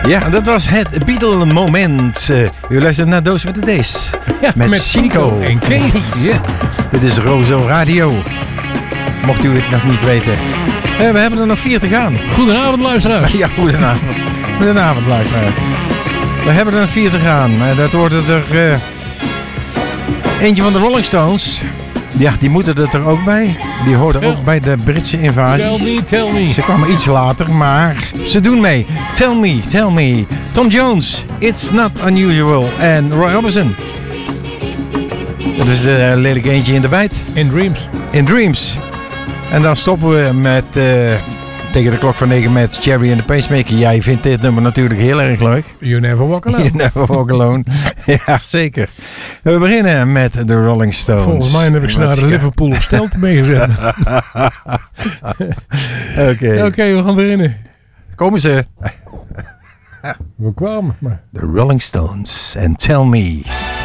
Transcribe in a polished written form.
Ja, dat was het Beatle-moment. U luistert naar Doos met de D's. Ja, met Chico en Kees. Ja, dit is Rozo Radio. Mocht u het nog niet weten. We hebben er nog 4 te gaan. Goedenavond, luisteraars. Ja, goedenavond. Goedenavond, luisteraars. We hebben er nog 4 te gaan. Dat wordt er eentje van de Rolling Stones. Ja, die moeten er toch ook bij. Die hoorden ook bij de Britse invasie. Tell me. Ze kwamen iets later, maar ze doen mee. Tell me. Tom Jones, It's Not Unusual. En Roy Orbison. Dat is een lelijk eentje in de bijt. In Dreams. En dan stoppen we met tegen de klok van 9 met Cherry and the Pacemaker. Jij vindt dit nummer natuurlijk heel erg leuk. You Never Walk Alone. You Never Walk Alone. Ja, zeker. We beginnen met de Rolling Stones. Volgens mij heb ik ze naar de Liverpool op stelte meegezet. Oké, we gaan beginnen. Komen ze. We kwamen. Maar... The Rolling Stones and Tell Me.